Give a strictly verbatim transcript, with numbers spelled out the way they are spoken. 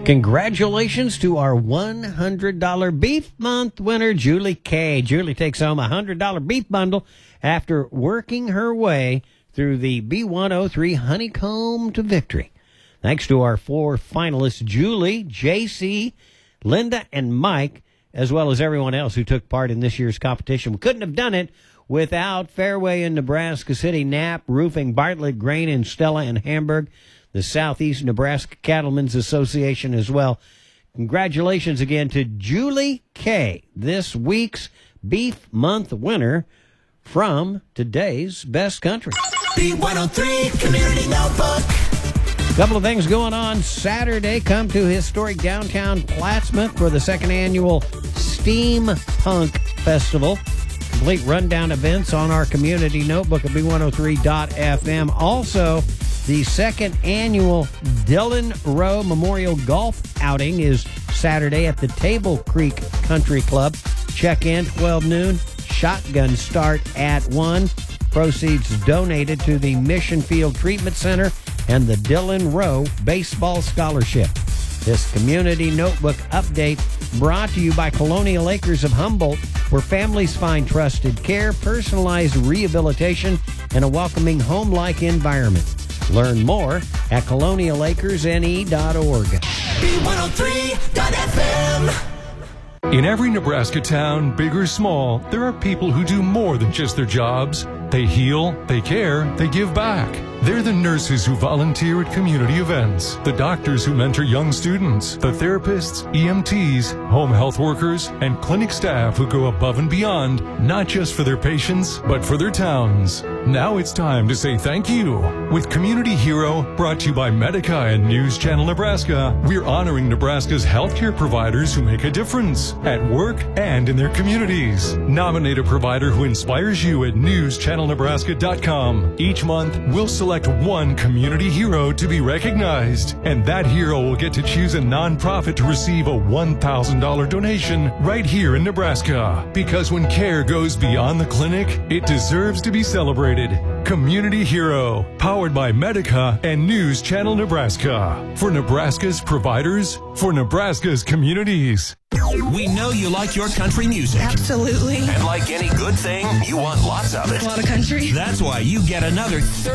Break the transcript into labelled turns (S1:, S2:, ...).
S1: Congratulations to our one hundred dollars Beef Month winner, Julie K. Julie takes home a one hundred dollars beef bundle after working her way through the B one oh three Honeycomb to victory. Thanks to our four finalists, Julie, J C, Linda, and Mike, as well as everyone else who took part in this year's competition. We couldn't have done it without Fairway in Nebraska City, Knapp Roofing, Bartlett Grain in Stella and Hamburg, the Southeast Nebraska Cattlemen's Association as well. Congratulations again to Julie K., this week's Beef Month winner from today's Best Country.
S2: B one oh three Community Notebook.
S1: Couple of things going on Saturday. Come to historic downtown Plattsmouth for the second annual Steampunk Festival. Complete rundown events on our community notebook at B one oh three dot F M. Also, the second annual Dillon Rowe Memorial Golf Outing is Saturday at the Table Creek Country Club. Check-in twelve noon. Shotgun start at one. Proceeds donated to the Mission Field Treatment Center and the Dillon Rowe Baseball Scholarship. This community notebook update brought to you by Colonial Acres of Humboldt, where families find trusted care, personalized rehabilitation, and a welcoming home-like environment. Learn more at colonial acres N E dot org.
S2: B one oh three dot F M.
S3: In every Nebraska town, big or small, there are people who do more than just their jobs. They heal, they care, they give back. They're the nurses who volunteer at community events, the doctors who mentor young students, the therapists, E M Ts, home health workers, and clinic staff who go above and beyond, not just for their patients, but for their towns. Now it's time to say thank you. With Community Hero, brought to you by Medica and News Channel Nebraska, we're honoring Nebraska's healthcare providers who make a difference at work and in their communities. Nominate a provider who inspires you at news channel nebraska dot com. Each month, we'll select one community hero to be recognized, and that hero will get to choose a nonprofit to receive a one thousand dollars donation right here in Nebraska. Because when care goes beyond the clinic, it deserves to be celebrated. Community Hero, powered by Medica and News Channel Nebraska. For Nebraska's providers, for Nebraska's communities.
S4: We know you like your country music.
S5: Absolutely.
S4: And like any good thing, you want lots of it.
S5: A lot of country.
S4: That's why you get another thirty